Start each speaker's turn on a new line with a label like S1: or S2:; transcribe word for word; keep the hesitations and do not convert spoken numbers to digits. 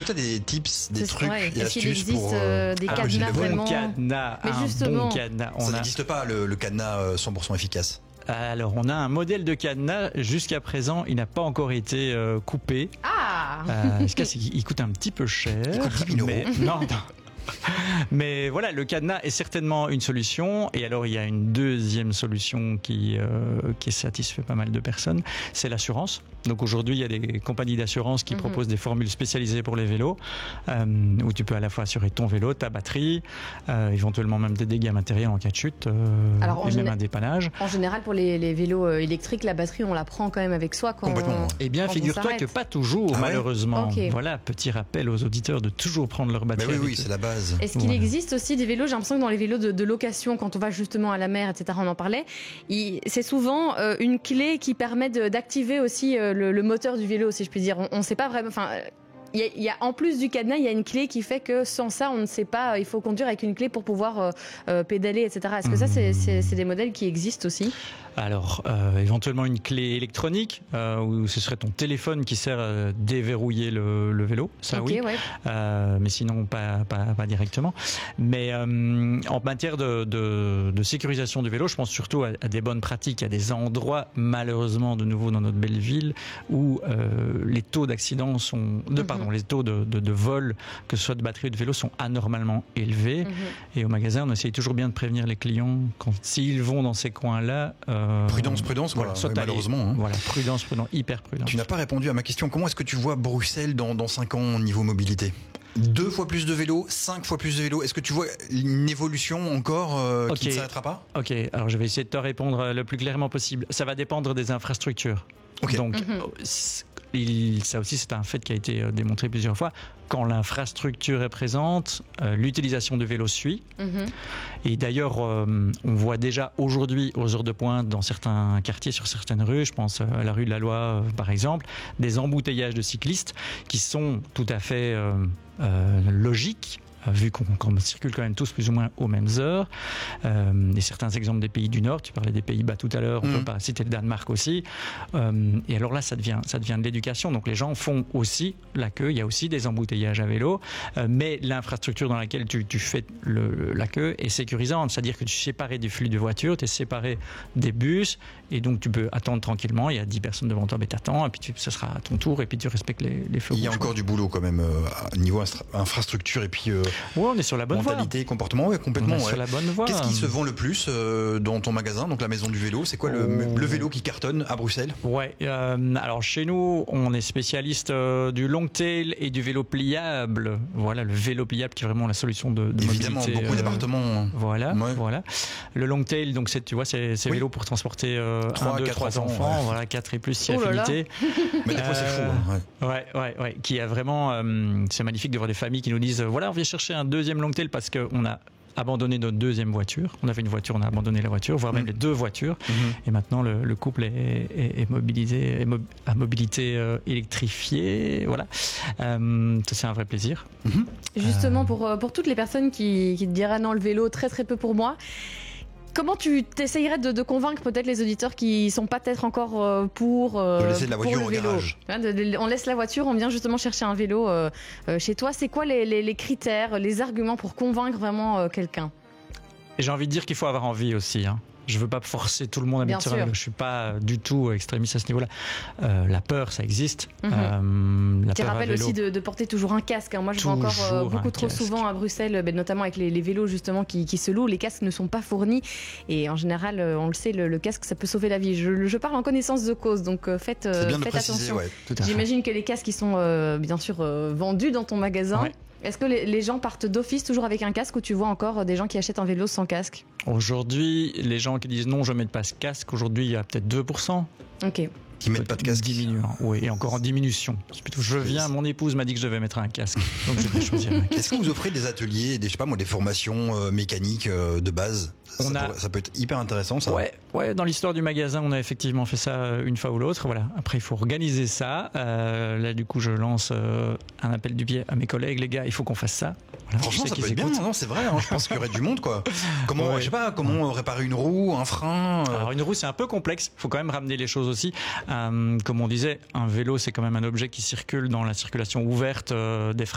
S1: tu as des tips, des
S2: C'est-
S1: trucs
S2: ouais.
S1: et
S2: Est-ce qu'il
S1: astuces
S2: existe
S1: pour
S2: euh, des
S1: ah,
S2: cadenas
S1: j'ai le bon
S2: vraiment
S3: cadenas,
S2: Mais
S3: un
S2: justement,
S3: bon cadenas. On
S1: Ça
S3: a-
S1: n'existe pas le, le cadenas euh, cent pour cent efficace.
S3: Alors, on a un modèle de cadenas. Jusqu'à présent, il n'a pas encore été euh, coupé.
S2: Ah
S3: Euh, ce cas, c'est qu'il il coûte un petit peu cher.
S1: Il coûte dix mille
S3: mais-
S1: euros.
S3: Non, non. Mais voilà, le cadenas est certainement une solution. Et alors, il y a une deuxième solution qui, euh, qui satisfait pas mal de personnes, c'est l'assurance. Donc aujourd'hui, il y a des compagnies d'assurance qui
S2: Mhm.
S3: proposent des formules spécialisées pour les vélos, euh, où tu peux à la fois assurer ton vélo, ta batterie, euh, éventuellement même des dégâts matériels en cas de chute, euh,
S2: Alors, en
S3: et même
S2: géné-
S3: un dépannage.
S2: En général, pour les, les vélos euh, électriques, la batterie, on la prend quand même avec soi quand
S1: Complètement,
S2: on-
S1: ouais.
S3: Eh bien,
S2: Quand on
S3: figure-toi
S2: s'arrête.
S3: que pas toujours,
S1: Ah ouais
S3: malheureusement.
S2: Ok.
S3: Voilà, petit rappel aux auditeurs de toujours prendre leur
S1: Bah
S3: batterie.
S1: oui,
S3: avec
S1: oui,
S3: eux.
S1: c'est la base.
S2: Est-ce qu'il
S3: Voilà.
S2: existe aussi des vélos, j'ai l'impression que dans les vélos de, de location, quand on va justement à la mer, et cetera, on en parlait, il- c'est souvent euh, une clé qui permet de- d'activer aussi euh, le, le moteur du vélo, si je puis dire. On ne sait pas vraiment... Enfin, euh, il y, a, il y a, en plus du cadenas, il y a une clé qui fait que sans ça, on ne sait pas, il faut conduire avec une clé pour pouvoir euh, euh, pédaler, et cetera. Est-ce que ça, c'est c'est- c'est des modèles qui existent aussi?
S3: Alors, euh, éventuellement une clé électronique, euh, où ce serait ton téléphone qui sert à déverrouiller le, le vélo, ça
S2: Ok,
S3: oui.
S2: ouais.
S3: Euh, mais sinon pas, pas, pas directement. Mais euh, en matière de, de, de sécurisation du vélo, je pense surtout à, à des bonnes pratiques, à des endroits, malheureusement de nouveau dans notre belle ville, où euh, les taux d'accidents sont, de,
S2: Mhm.
S3: pardon, les taux de, de, de vol, que ce soit de batterie ou de vélo, sont anormalement élevés.
S2: Mhm.
S3: Et au magasin, on essaye toujours bien de prévenir les clients quand s'ils vont dans ces coins-là. euh,
S1: Prudence, prudence, quoi.
S3: soit
S1: Ouais,
S3: aller-
S1: malheureusement, hein.
S3: Voilà, prudence, prudence, hyper prudence.
S1: Tu n'as pas répondu à ma question. Comment est-ce que tu vois Bruxelles dans, dans cinq ans au niveau mobilité? Deux fois plus de vélos, cinq fois plus de vélos. Est-ce que tu vois une évolution encore euh, qui
S3: Ok.
S1: ne s'arrêtera pas?
S3: Ok, alors je vais essayer de te répondre le plus clairement possible. Ça va dépendre des infrastructures.
S1: Ok.
S3: Donc,
S2: Mhm.
S3: euh, c- il- ça aussi, c'est un fait qui a été euh, démontré plusieurs fois. Quand l'infrastructure est présente, euh, l'utilisation de vélos suit.
S2: Mhm.
S3: Et d'ailleurs, euh, on voit déjà aujourd'hui, aux heures de pointe, dans certains quartiers, sur certaines rues, je pense à la rue de la Loi, euh, par exemple, des embouteillages de cyclistes qui sont tout à fait euh, euh, logiques, euh, vu qu'on qu'on circule quand même tous plus ou moins aux mêmes heures. Euh, et certains exemples des pays du Nord, tu parlais des Pays-Bas tout à l'heure, on
S1: Mhm.
S3: peut pas citer le Danemark aussi. Euh, et alors là, ça devient, ça devient de l'éducation. Donc les gens font aussi la queue, il y a aussi des embouteillages à vélo, euh, mais l'infrastructure dans laquelle tu, tu fais le- le- la queue est sécurisante, c'est-à-dire que tu es séparé du flux de voitures, tu es séparé des bus, et donc tu peux attendre tranquillement, il y a dix personnes devant toi, mais t'attends, et puis tu, ce sera à ton tour, et puis tu respectes les, les feux
S1: Il y a
S3: rouges,
S1: encore du boulot quand même euh, à niveau instra- infrastructure et puis euh,
S3: quoi. Ouais, on est sur la bonne
S1: mentalité, comportement, ouais,
S3: voie. On
S1: complètement.
S3: est
S1: ouais.
S3: sur la bonne voie.
S1: Qu'est-ce qui se vend le plus euh, dans ton magasin, donc la maison du vélo? C'est quoi le,
S3: Oh.
S1: le vélo qui cartonne à Bruxelles?
S3: Ouais, euh, alors chez nous, on est spécialiste euh, du long tail et du vélo pliable. Voilà, le vélo pliable qui est vraiment la solution de, de
S1: Évidemment,
S3: mobilité.
S1: beaucoup
S3: euh,
S1: d'appartements.
S3: Voilà,
S1: Ouais.
S3: voilà. Le long tail, donc c'est, tu vois, c'est, c'est
S1: Oui.
S3: vélo pour transporter euh,
S1: Trois,
S3: un, deux,
S1: quatre
S3: trois
S1: enfants,
S3: enfants,
S1: ouais.
S3: voilà, quatre et plus si
S2: Oh là là.
S3: affinité.
S1: Mais des fois, c'est fou.
S3: Euh,
S1: hein, ouais.
S3: Ouais, ouais, ouais. Qui a vraiment, euh, c'est magnifique de voir des familles qui nous disent, euh, voilà, on vient chercher un deuxième long tail parce qu'on a abandonné notre deuxième voiture. On avait une voiture, on a abandonné la voiture, voire même
S1: Mm.
S3: les deux voitures.
S1: Mhm.
S3: Et maintenant, le, le couple est, est, est mobilisé, est mo- à mobilité euh, électrifiée. Voilà. Euh, ça, c'est un vrai plaisir.
S2: Justement, pour, euh, pour toutes les personnes qui, qui te diraient non, le vélo, très très peu pour moi. Comment tu t'essayerais de, de convaincre peut-être les auditeurs qui sont pas peut-être encore euh, pour, euh,
S1: De laisser de la
S2: pour
S1: voiture
S2: le
S1: au
S2: vélo.
S1: garage.
S2: Hein, de- de- On laisse la voiture, on vient justement chercher un vélo euh, euh, chez toi. C'est quoi les, les, les critères, les arguments pour convaincre vraiment euh, quelqu'un?
S3: Et j'ai envie de dire qu'il faut avoir envie aussi. Hein. Je veux pas forcer tout le monde à
S2: Bien
S3: mettre sur un
S2: sûr.
S3: vélo. Je suis pas du tout extrémiste à ce niveau-là. Euh, la peur, ça existe.
S2: Mhm.
S3: Euh, la
S2: Tu
S3: peur à
S2: rappelles
S3: vélo.
S2: aussi de, de porter toujours un casque. hein. Moi, je vois encore euh,
S3: Toujours
S2: beaucoup
S3: un
S2: trop
S3: casque.
S2: souvent à Bruxelles, ben, notamment avec les, les vélos justement qui, qui se louent. Les casques ne sont pas fournis et en général, euh, on le sait, le, le casque ça peut sauver la vie. Je, je parle en connaissance de cause, donc euh, faites, euh,
S1: C'est bien de
S2: faites
S1: préciser,
S2: attention.
S1: ouais.
S3: Tout à fait.
S2: J'imagine que les casques qui sont euh, bien sûr euh, vendus dans ton magasin.
S3: Ouais.
S2: Est-ce que les, les gens partent d'office toujours avec un casque ou tu vois encore euh, des gens qui achètent un vélo sans casque?
S3: Aujourd'hui, les gens qui disent non, je mets pas ce casque, aujourd'hui, il y a peut-être deux pour cent.
S2: Ok.
S1: Qui mettent pas de casque.
S3: Diminuant, oui, et encore en diminution. C'est plutôt, je viens, mon épouse m'a dit que je devais mettre un casque. Donc je vais choisir un casque.
S1: Est-ce que vous offrez des ateliers, des, je sais pas moi, des formations euh, mécaniques euh, de base?
S3: On
S1: ça,
S3: a-
S1: pourrait- ça peut être hyper intéressant, ça.
S3: Ouais, ouais, dans l'histoire du magasin, on a effectivement fait ça euh, une fois ou l'autre. Voilà. Après, il faut organiser ça. Euh, là, du coup, je lance euh, un appel du pied à mes collègues. Les gars, il faut qu'on fasse ça. Voilà.
S1: Franchement,
S3: Je sais
S1: ça peut
S3: qu'ils
S1: être bien.
S3: écoutent.
S1: Non, c'est vrai. hein, je pense qu'il y aurait du monde, quoi. Comment,
S3: Ouais.
S1: je sais pas, comment réparer une roue, un frein. euh,
S3: Alors une roue c'est un peu complexe, il faut quand même ramener les choses aussi. Euh, comme on disait, un vélo c'est quand même un objet qui circule dans la circulation ouverte euh, des freins.